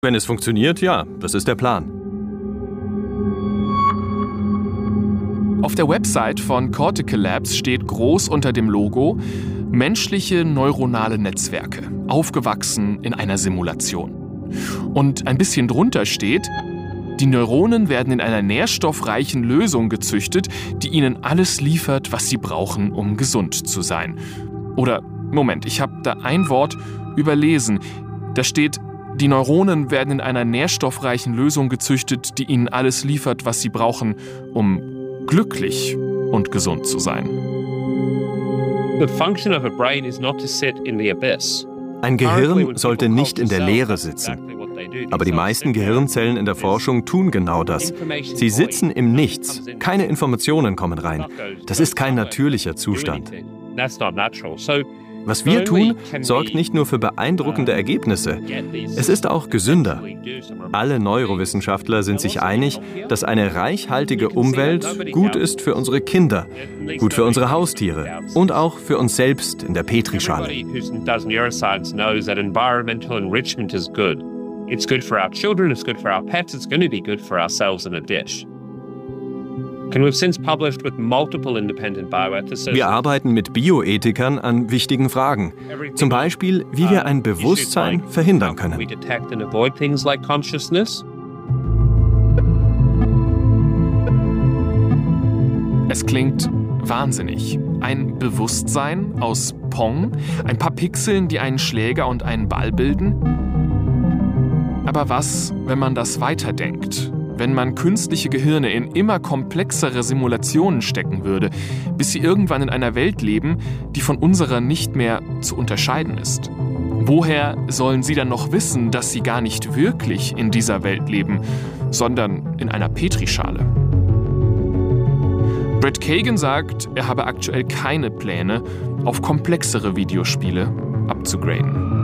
Wenn es funktioniert, ja, das ist der Plan. Auf der Website von Cortical Labs steht groß unter dem Logo: menschliche neuronale Netzwerke, aufgewachsen in einer Simulation. Und ein bisschen drunter steht: die Neuronen werden in einer nährstoffreichen Lösung gezüchtet, die ihnen alles liefert, was sie brauchen, um gesund zu sein. Oder, Moment, ich habe da ein Wort überlesen. Da steht: die Neuronen werden in einer nährstoffreichen Lösung gezüchtet, die ihnen alles liefert, was sie brauchen, um glücklich und gesund zu sein. The function of a brain is not to sit in the abyss. Ein Gehirn sollte nicht in der Leere sitzen. Aber die meisten Gehirnzellen in der Forschung tun genau das. Sie sitzen im Nichts. Keine Informationen kommen rein. Das ist kein natürlicher Zustand. Was wir tun, sorgt nicht nur für beeindruckende Ergebnisse. Es ist auch gesünder. Alle Neurowissenschaftler sind sich einig, dass eine reichhaltige Umwelt gut ist für unsere Kinder, gut für unsere Haustiere und auch für uns selbst in der Petrischale. It's good for our children, it's good for our pets, it's going to be good for ourselves in a dish. And we've since published with multiple independent bioethicists. Wir arbeiten mit Bioethikern an wichtigen Fragen. Zum Beispiel, wie wir ein Bewusstsein verhindern können. We detect and avoid things like consciousness. Es klingt wahnsinnig. Ein Bewusstsein aus Pong, ein paar Pixeln, die einen Schläger und einen Ball bilden. Aber was, wenn man das weiterdenkt? Wenn man künstliche Gehirne in immer komplexere Simulationen stecken würde, bis sie irgendwann in einer Welt leben, die von unserer nicht mehr zu unterscheiden ist? Woher sollen sie dann noch wissen, dass sie gar nicht wirklich in dieser Welt leben, sondern in einer Petrischale? Brett Kagan sagt, er habe aktuell keine Pläne, auf komplexere Videospiele abzugraden.